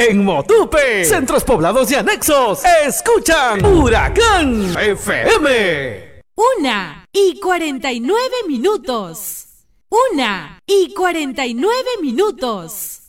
En Motupe, centros poblados y anexos, escuchan Huracán FM. 1:49 minutos. 1:49 minutos.